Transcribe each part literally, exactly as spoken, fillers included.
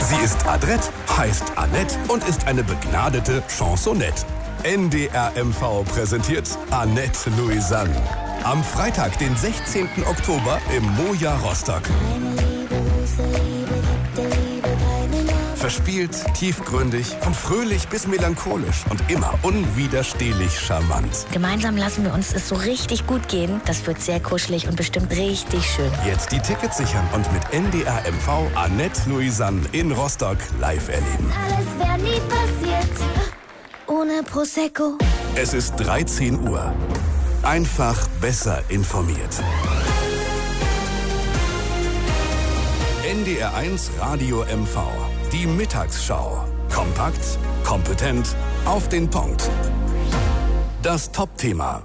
Sie ist adrett, heißt Annette und ist eine begnadete Chansonette. N D R M V präsentiert Annette Louisanne. Am Freitag, den sechzehnten Oktober im Moja Rostock. Verspielt, tiefgründig, von fröhlich bis melancholisch und immer unwiderstehlich charmant. Gemeinsam lassen wir uns es so richtig gut gehen. Das wird sehr kuschelig und bestimmt richtig schön. Jetzt die Tickets sichern und mit N D R M V Annette Louisanne in Rostock live erleben. Alles wäre nie passiert ohne Prosecco. Es ist dreizehn Uhr. Einfach besser informiert. N D R eins Radio M V. Die Mittagsschau. Kompakt, kompetent, auf den Punkt. Das Top-Thema.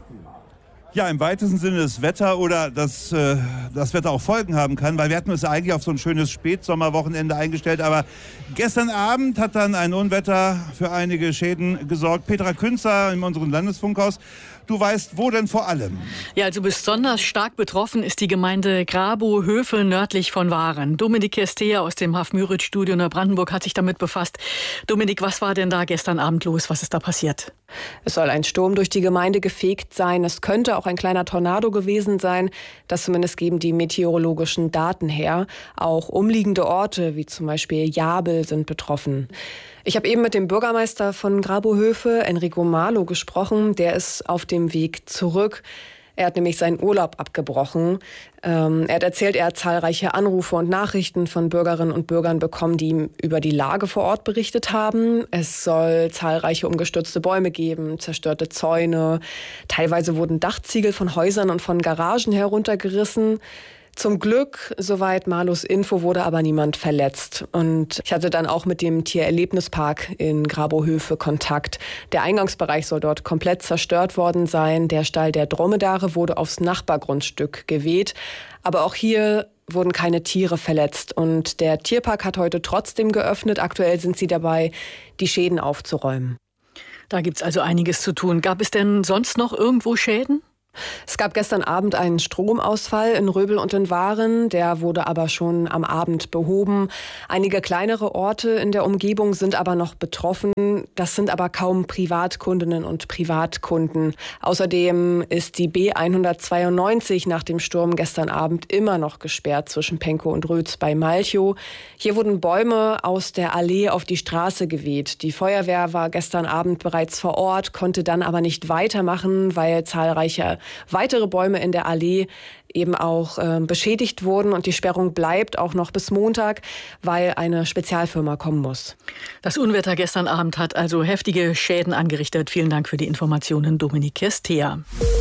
Ja, im weitesten Sinne das Wetter oder dass äh, das Wetter auch Folgen haben kann, weil wir hatten uns eigentlich auf so ein schönes Spätsommerwochenende eingestellt, aber gestern Abend hat dann ein Unwetter für einige Schäden gesorgt. Petra Künzer in unserem Landesfunkhaus. Du weißt, wo denn vor allem? Ja, also besonders stark betroffen ist die Gemeinde Grabow-Höfe nördlich von Waren. Dominik Kestea aus dem Haf-Müritz-Studio Neubrandenburg hat sich damit befasst. Dominik, was war denn da gestern Abend los? Was ist da passiert? Es soll ein Sturm durch die Gemeinde gefegt sein. Es könnte auch ein kleiner Tornado gewesen sein. Das zumindest geben die meteorologischen Daten her. Auch umliegende Orte, wie zum Beispiel Jabel, sind betroffen. Ich habe eben mit dem Bürgermeister von Grabow-Höfe, Enrico Marlow, gesprochen. Der ist auf dem Weg zurück. Er hat nämlich seinen Urlaub abgebrochen. Ähm, er hat erzählt, er hat zahlreiche Anrufe und Nachrichten von Bürgerinnen und Bürgern bekommen, die ihm über die Lage vor Ort berichtet haben. Es soll zahlreiche umgestürzte Bäume geben, zerstörte Zäune. Teilweise wurden Dachziegel von Häusern und von Garagen heruntergerissen. Zum Glück, soweit Marlows Info, wurde aber niemand verletzt. Und ich hatte dann auch mit dem Tiererlebnispark in Grabow-Höfe Kontakt. Der Eingangsbereich soll dort komplett zerstört worden sein. Der Stall der Dromedare wurde aufs Nachbargrundstück geweht. Aber auch hier wurden keine Tiere verletzt. Und der Tierpark hat heute trotzdem geöffnet. Aktuell sind sie dabei, die Schäden aufzuräumen. Da gibt's also einiges zu tun. Gab es denn sonst noch irgendwo Schäden? Es gab gestern Abend einen Stromausfall in Röbel und in Waren. Der wurde aber schon am Abend behoben. Einige kleinere Orte in der Umgebung sind aber noch betroffen. Das sind aber kaum Privatkundinnen und Privatkunden. Außerdem ist die B hundertzweiundneunzig nach dem Sturm gestern Abend immer noch gesperrt zwischen Penkow und Rötz bei Malchow. Hier wurden Bäume aus der Allee auf die Straße geweht. Die Feuerwehr war gestern Abend bereits vor Ort, konnte dann aber nicht weitermachen, weil zahlreiche weitere Bäume in der Allee eben auch äh, beschädigt wurden. Und die Sperrung bleibt auch noch bis Montag, weil eine Spezialfirma kommen muss. Das Unwetter gestern Abend hat also heftige Schäden angerichtet. Vielen Dank für die Informationen, Dominik Kestea.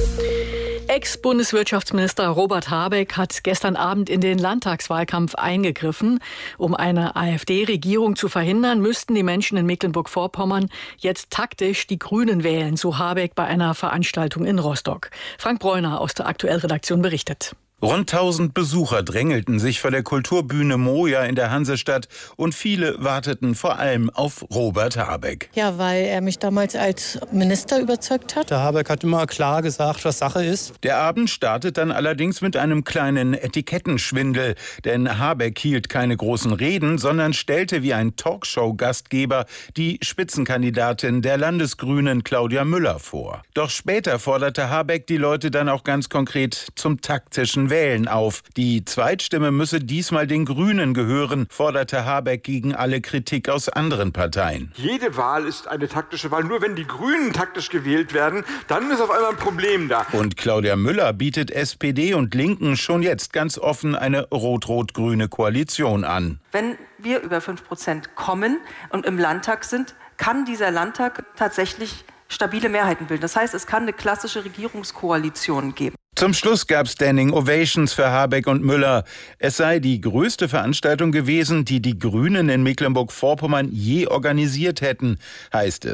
Ex-Bundeswirtschaftsminister Robert Habeck hat gestern Abend in den Landtagswahlkampf eingegriffen. Um eine AfD-Regierung zu verhindern, müssten die Menschen in Mecklenburg-Vorpommern jetzt taktisch die Grünen wählen, so Habeck bei einer Veranstaltung in Rostock. Frank Bräuner aus der Aktuellredaktion berichtet. Rund tausend Besucher drängelten sich vor der Kulturbühne Moja in der Hansestadt und viele warteten vor allem auf Robert Habeck. Ja, weil er mich damals als Minister überzeugt hat. Der Habeck hat immer klar gesagt, was Sache ist. Der Abend startet dann allerdings mit einem kleinen Etikettenschwindel, denn Habeck hielt keine großen Reden, sondern stellte wie ein Talkshow-Gastgeber die Spitzenkandidatin der Landesgrünen Claudia Müller vor. Doch später forderte Habeck die Leute dann auch ganz konkret zum taktischen Wählen auf. Die Zweitstimme müsse diesmal den Grünen gehören, forderte Habeck gegen alle Kritik aus anderen Parteien. Jede Wahl ist eine taktische Wahl. Nur wenn die Grünen taktisch gewählt werden, dann ist auf einmal ein Problem da. Und Claudia Müller bietet S P D und Linken schon jetzt ganz offen eine rot-rot-grüne Koalition an. Wenn wir über fünf Prozent kommen und im Landtag sind, kann dieser Landtag tatsächlich stabile Mehrheiten bilden. Das heißt, es kann eine klassische Regierungskoalition geben. Zum Schluss gab es Standing Ovations für Habeck und Müller. Es sei die größte Veranstaltung gewesen, die die Grünen in Mecklenburg-Vorpommern je organisiert hätten, heißt es.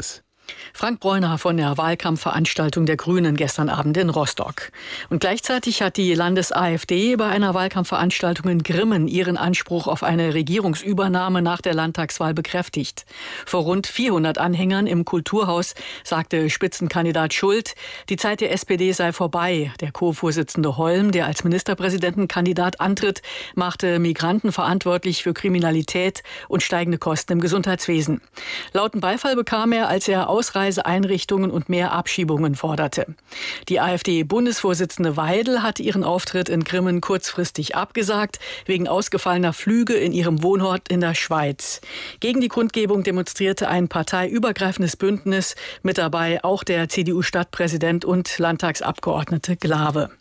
Frank Bräuner von der Wahlkampfveranstaltung der Grünen gestern Abend in Rostock. Und gleichzeitig hat die Landes-AfD bei einer Wahlkampfveranstaltung in Grimmen ihren Anspruch auf eine Regierungsübernahme nach der Landtagswahl bekräftigt. Vor rund vierhundert Anhängern im Kulturhaus sagte Spitzenkandidat Schult, die Zeit der S P D sei vorbei. Der Co-Vorsitzende Holm, der als Ministerpräsidentenkandidat antritt, machte Migranten verantwortlich für Kriminalität und steigende Kosten im Gesundheitswesen. Lauten Beifall bekam er, als er Ausreiseeinrichtungen und mehr Abschiebungen forderte. Die AfD-Bundesvorsitzende Weidel hat ihren Auftritt in Grimmen kurzfristig abgesagt, wegen ausgefallener Flüge in ihrem Wohnort in der Schweiz. Gegen die Kundgebung demonstrierte ein parteiübergreifendes Bündnis, mit dabei auch der C D U-Stadtpräsident und Landtagsabgeordnete Glawe.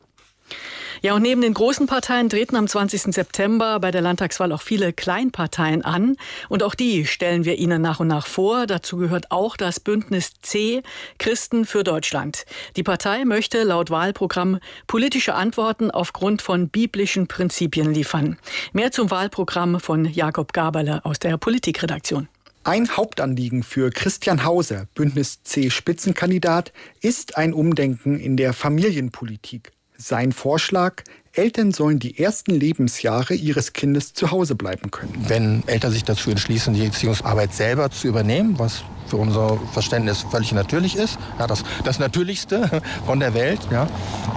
Ja, und neben den großen Parteien treten am zwanzigsten September bei der Landtagswahl auch viele Kleinparteien an. Und auch die stellen wir Ihnen nach und nach vor. Dazu gehört auch das Bündnis C, Christen für Deutschland. Die Partei möchte laut Wahlprogramm politische Antworten aufgrund von biblischen Prinzipien liefern. Mehr zum Wahlprogramm von Jakob Gaberle aus der Politikredaktion. Ein Hauptanliegen für Christian Hauser, Bündnis C Spitzenkandidat, ist ein Umdenken in der Familienpolitik. Sein Vorschlag: Eltern sollen die ersten Lebensjahre ihres Kindes zu Hause bleiben können. Wenn Eltern sich dazu entschließen, die Erziehungsarbeit selber zu übernehmen, was für unser Verständnis völlig natürlich ist, ja, das, das Natürlichste von der Welt, ja,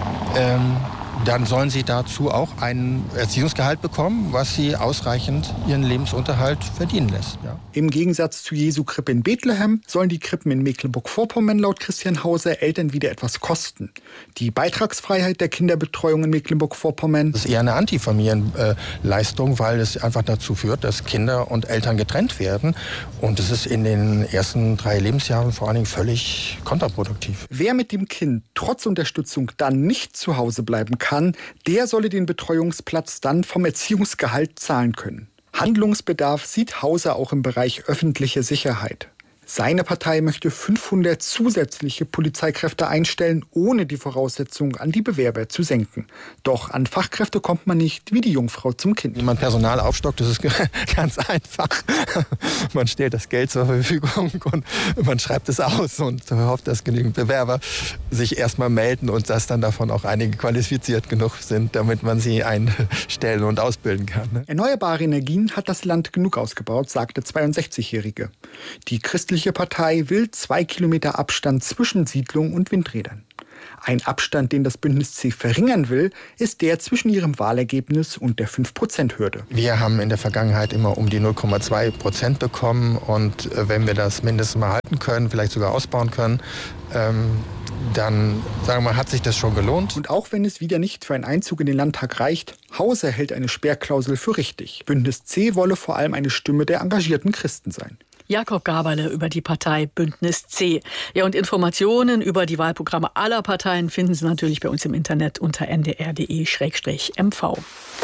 ähm, dann sollen sie dazu auch ein Erziehungsgehalt bekommen, was sie ausreichend ihren Lebensunterhalt verdienen lässt. Ja. Im Gegensatz zu Jesu Krippe in Bethlehem sollen die Krippen in Mecklenburg-Vorpommern laut Christian Hauser Eltern wieder etwas kosten. Die Beitragsfreiheit der Kinderbetreuung in Mecklenburg-Vorpommern Das ist eher eine Antifamilienleistung, weil es einfach dazu führt, dass Kinder und Eltern getrennt werden. Und es ist in den ersten drei Lebensjahren vor allen Dingen völlig kontraproduktiv. Wer mit dem Kind trotz Unterstützung dann nicht zu Hause bleiben kann, der solle den Betreuungsplatz dann vom Erziehungsgehalt zahlen können. Handlungsbedarf sieht Hauser auch im Bereich öffentliche Sicherheit. Seine Partei möchte fünfhundert zusätzliche Polizeikräfte einstellen, ohne die Voraussetzungen an die Bewerber zu senken. Doch an Fachkräfte kommt man nicht wie die Jungfrau zum Kind. Wie man Personal aufstockt, das ist ganz einfach. Man stellt das Geld zur Verfügung und man schreibt es aus und hofft, dass genügend Bewerber sich erstmal melden und dass dann davon auch einige qualifiziert genug sind, damit man sie einstellen und ausbilden kann. Erneuerbare Energien hat das Land genug ausgebaut, sagt der zweiundsechzigjährige. Die christliche Partei will zwei Kilometer Abstand zwischen Siedlungen und Windrädern. Ein Abstand, den das Bündnis C verringern will, ist der zwischen ihrem Wahlergebnis und der fünf Prozent Hürde. Wir haben in der Vergangenheit immer um die null Komma zwei Prozent bekommen und wenn wir das mindestens mal halten können, vielleicht sogar ausbauen können, ähm, dann sagen wir mal, hat sich das schon gelohnt. Und auch wenn es wieder nicht für einen Einzug in den Landtag reicht, Hauser hält eine Sperrklausel für richtig. Bündnis C wolle vor allem eine Stimme der engagierten Christen sein. Jakob Gaberle über die Partei Bündnis C. Ja, und Informationen über die Wahlprogramme aller Parteien finden Sie natürlich bei uns im Internet unter n d r punkt d e slash m v.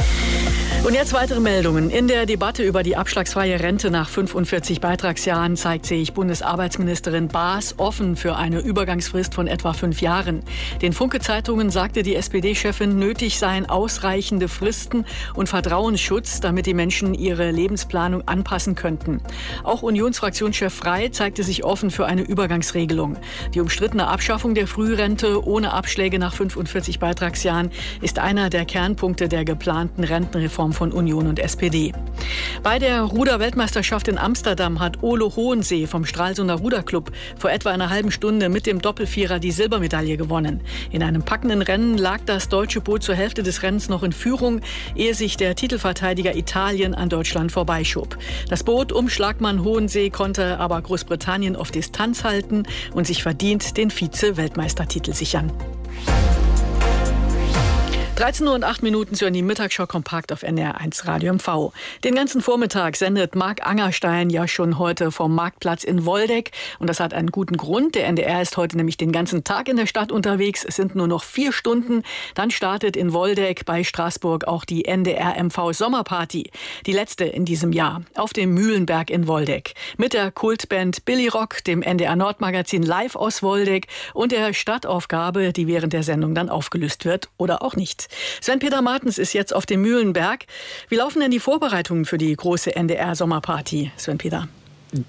Und jetzt weitere Meldungen. In der Debatte über die abschlagsfreie Rente nach fünfundvierzig Beitragsjahren zeigt sich Bundesarbeitsministerin Baas offen für eine Übergangsfrist von etwa fünf Jahren. Den Funke-Zeitungen sagte die S P D-Chefin, nötig seien ausreichende Fristen und Vertrauensschutz, damit die Menschen ihre Lebensplanung anpassen könnten. Auch Unionsfraktionschef Frey zeigte sich offen für eine Übergangsregelung. Die umstrittene Abschaffung der Frührente ohne Abschläge nach fünfundvierzig Beitragsjahren ist einer der Kernpunkte der geplanten Rentenreform von Union und S P D. Bei der Ruder-Weltmeisterschaft in Amsterdam hat Ole Hohensee vom Stralsunder Ruderclub vor etwa einer halben Stunde mit dem Doppelvierer die Silbermedaille gewonnen. In einem packenden Rennen lag das deutsche Boot zur Hälfte des Rennens noch in Führung, ehe sich der Titelverteidiger Italien an Deutschland vorbeischob. Das Boot um Schlagmann Hohensee konnte aber Großbritannien auf Distanz halten und sich verdient den Vize-Weltmeistertitel sichern. dreizehn Uhr und acht Minuten zu die Mittagsschau kompakt auf N D R eins Radio M V. Den ganzen Vormittag sendet Marc Angerstein ja schon heute vom Marktplatz in Woldeck. Und das hat einen guten Grund. Der N D R ist heute nämlich den ganzen Tag in der Stadt unterwegs. Es sind nur noch vier Stunden. Dann startet in Woldeck bei Straßburg auch die N D R M V Sommerparty. Die letzte in diesem Jahr auf dem Mühlenberg in Woldeck. Mit der Kultband Billy Rock, dem N D R Nordmagazin live aus Woldeck und der Stadtaufgabe, die während der Sendung dann aufgelöst wird oder auch nicht. Sven-Peter Martens ist jetzt auf dem Mühlenberg. Wie laufen denn die Vorbereitungen für die große N D R-Sommerparty, Sven-Peter?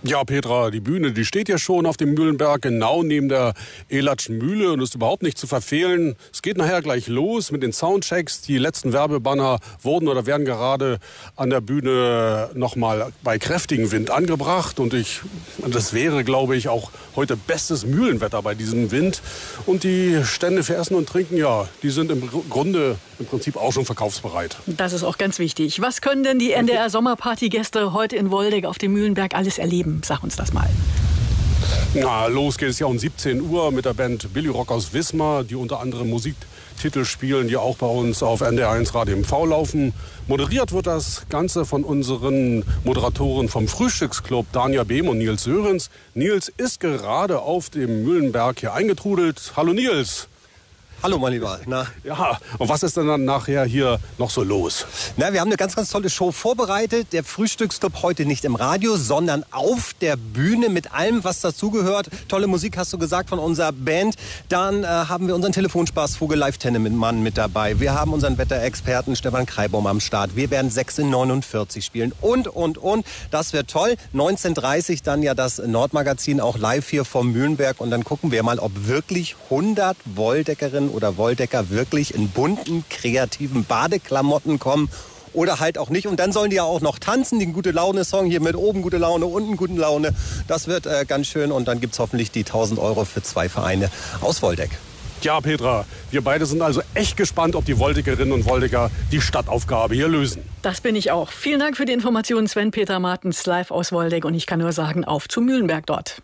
Ja, Petra, die Bühne, die steht ja schon auf dem Mühlenberg, genau neben der Elatschen Mühle und ist überhaupt nicht zu verfehlen. Es geht nachher gleich los mit den Soundchecks. Die letzten Werbebanner wurden oder werden gerade an der Bühne nochmal bei kräftigem Wind angebracht. Und ich, das wäre, glaube ich, auch heute bestes Mühlenwetter bei diesem Wind. Und die Stände für Essen und Trinken, ja, die sind im Grunde im Prinzip auch schon verkaufsbereit. Das ist auch ganz wichtig. Was können denn die N D R-Sommerparty-Gäste heute in Woldeck auf dem Mühlenberg alles erleben? Sag uns das mal. Na, los geht es ja um siebzehn Uhr mit der Band Billy Rock aus Wismar, die unter anderem Musiktitel spielen, die auch bei uns auf N D R eins Radio M V laufen. Moderiert wird das Ganze von unseren Moderatoren vom Frühstücksclub, Danja Behm und Nils Sörenz. Nils ist gerade auf dem Mühlenberg hier eingetrudelt. Hallo Nils. Hallo, mein Lieber. Na? Ja, und was ist denn dann nachher hier noch so los? Na, wir haben eine ganz, ganz tolle Show vorbereitet. Der Frühstücksclub heute nicht im Radio, sondern auf der Bühne mit allem, was dazugehört. Tolle Musik, hast du gesagt, von unserer Band. Dann äh, haben wir unseren Telefonspaßvogel Live-Tennis-Mann mit dabei. Wir haben unseren Wetterexperten Stefan Kreibaum am Start. Wir werden sechs in neunundvierzig spielen und, und, und. Das wird toll. neunzehn Uhr dreißig dann ja das Nordmagazin auch live hier vom Mühlenberg. Und dann gucken wir mal, ob wirklich hundert Woldeckerinnen oder Woldecker wirklich in bunten, kreativen Badeklamotten kommen oder halt auch nicht. Und dann sollen die ja auch noch tanzen, den Gute-Laune-Song hier mit oben gute Laune, unten gute Laune. Das wird äh, ganz schön und dann gibt es hoffentlich die tausend Euro für zwei Vereine aus Woldeck. Ja, Petra, wir beide sind also echt gespannt, ob die Woldeckerinnen und Woldecker die Stadtaufgabe hier lösen. Das bin ich auch. Vielen Dank für die Informationen, Sven-Peter Martens, live aus Woldeck. Und ich kann nur sagen, auf zu Mühlenberg dort.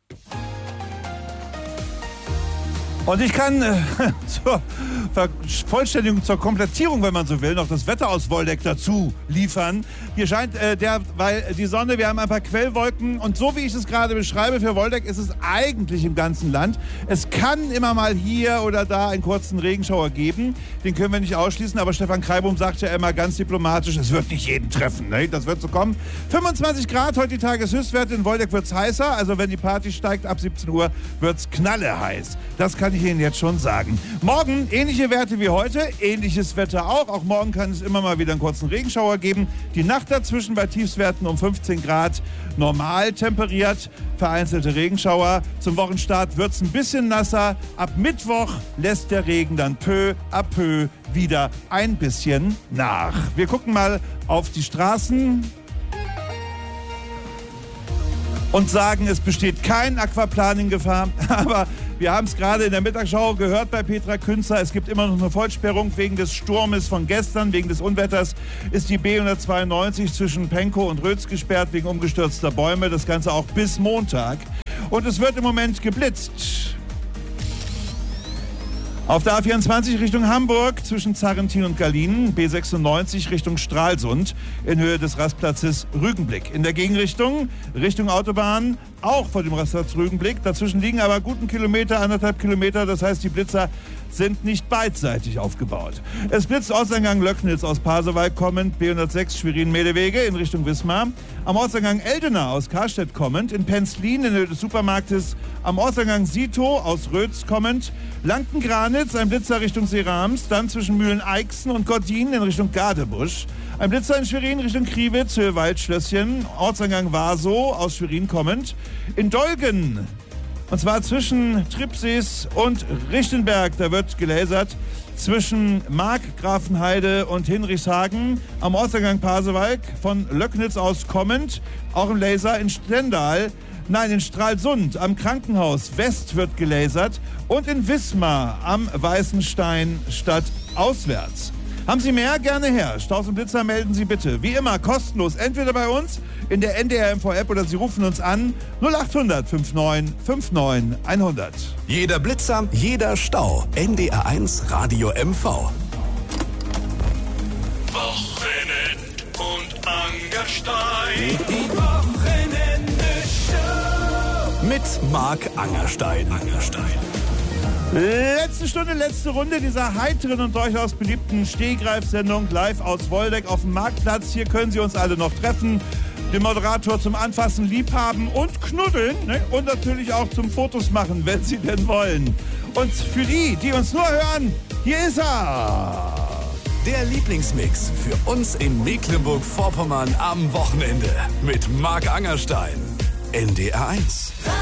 Und ich kann äh, zur Vervollständigung, zur Komplettierung, wenn man so will, noch das Wetter aus Woldeck dazu liefern. Hier scheint äh, der, weil die Sonne, wir haben ein paar Quellwolken und so wie ich es gerade beschreibe für Woldeck ist es eigentlich im ganzen Land. Es kann immer mal hier oder da einen kurzen Regenschauer geben, den können wir nicht ausschließen, aber Stefan Kreibaum sagt ja immer ganz diplomatisch, es wird nicht jeden treffen, ne? Das wird so kommen. fünfundzwanzig Grad, heute die Tageshöchstwerte, in Woldeck wird es heißer, also wenn die Party steigt, ab siebzehn Uhr wird es knalleheiß. Das kann ich Ihnen jetzt schon sagen. Morgen ähnliche Werte wie heute, ähnliches Wetter auch. Auch morgen kann es immer mal wieder einen kurzen Regenschauer geben. Die Nacht dazwischen bei Tiefstwerten um fünfzehn Grad normal temperiert. Vereinzelte Regenschauer. Zum Wochenstart wird es ein bisschen nasser. Ab Mittwoch lässt der Regen dann peu à peu wieder ein bisschen nach. Wir gucken mal auf die Straßen und sagen, es besteht kein Aquaplaning-Gefahr, aber wir haben es gerade in der Mittagsschau gehört bei Petra Künzer. Es gibt immer noch eine Vollsperrung wegen des Sturmes von gestern, wegen des Unwetters ist die B hundertzweiundneunzig zwischen Pankow und Rötz gesperrt wegen umgestürzter Bäume. Das Ganze auch bis Montag. Und es wird im Moment geblitzt. Auf der A vierundzwanzig Richtung Hamburg zwischen Zarrentin und Gallinen, B sechsundneunzig Richtung Stralsund in Höhe des Rastplatzes Rügenblick. In der Gegenrichtung Richtung Autobahn auch vor dem Rastplatz Rügenblick. Dazwischen liegen aber guten Kilometer, anderthalb Kilometer. Das heißt, die Blitzer sind nicht beidseitig aufgebaut. Es blitzt Ortseingang Löcknitz aus Pasewalk kommend, B hundertsechs Schwerin-Medewege in Richtung Wismar. Am Ortseingang Eldena aus Karstedt kommend, in Penzlin in Höhe des Supermarktes. Am Ortseingang Sito aus Rötz kommend, Lanken-Granitz, ein Blitzer Richtung Seerams. Dann zwischen Mühlen-Eichsen und Gordin in Richtung Gadebusch. Ein Blitzer in Schwerin Richtung Kriwitz, Höhe Waldschlösschen. Ortseingang Warsow aus Schwerin kommend. In Dolgen, und zwar zwischen Tripsees und Richtenberg, da wird gelasert. Zwischen Markgrafenheide und Hinrichshagen am Ortseingang Pasewalk von Löcknitz aus kommend. Auch im Laser in Stendal. Nein, in Stralsund am Krankenhaus West wird gelasert. Und in Wismar am Weißenstein stadtauswärts. Haben Sie mehr? Gerne her. Staus und Blitzer melden Sie bitte. Wie immer kostenlos. Entweder bei uns in der N D R M V-App oder Sie rufen uns an null acht hundert neunundfünfzig neunundfünfzig hundert. Jeder Blitzer, jeder Stau. N D R eins Radio M V. Wochenend und Angerstein. Die Wochenende-Show. Mit Marc Angerstein. Angerstein. Letzte Stunde, letzte Runde dieser heiteren und durchaus beliebten Stehgreifsendung live aus Woldeck auf dem Marktplatz. Hier können Sie uns alle noch treffen, den Moderator zum Anfassen, Liebhaben und Knuddeln, ne? Und natürlich auch zum Fotos machen, wenn Sie denn wollen. Und für die, die uns nur hören, hier ist er. Der Lieblingsmix für uns in Mecklenburg-Vorpommern am Wochenende mit Marc Angerstein. N D R eins.